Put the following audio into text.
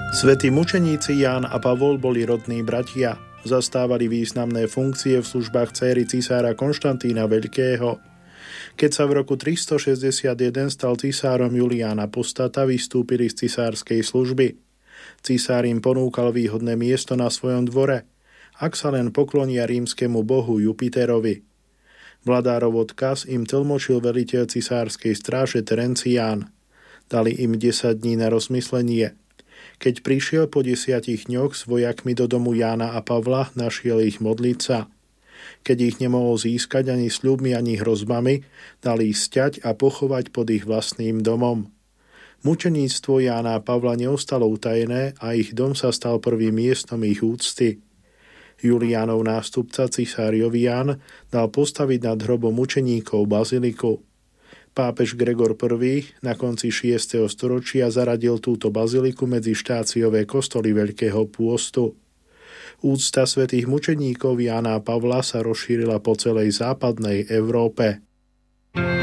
Svätí mučeníci Ján a Pavol boli rodní bratia. Zastávali významné funkcie v službách céry cisára Konštantína Veľkého. Keď sa v roku 361 stal cisárom Julián Apostata, vystúpili z cisárskej služby. Cisár im ponúkal výhodné miesto na svojom dvore, ak sa len poklonia rímskemu bohu Jupiterovi. Vladárov odkaz im tlmočil veliteľ cisárskej stráže Terencián. Dali im 10 dní na rozmyslenie. Keď prišiel po 10 dňoch s vojakmi do domu Jána a Pavla, našiel ich modliť sa. Keď ich nemohol získať ani sľubmi, ani hrozbami, dali ich sťať a pochovať pod ich vlastným domom. Mučeníctvo Jána a Pavla neostalo utajené a ich dom sa stal prvým miestom ich úcty. Juliánov nástupca cisár Jovián dal postaviť nad hrobom mučeníkov baziliku. Pápež Gregor I na konci 6. storočia zaradil túto baziliku medzi štáciové kostoly Veľkého pôstu. Úcta svätých mučeníkov Jána a Pavla sa rozšírila po celej západnej Európe.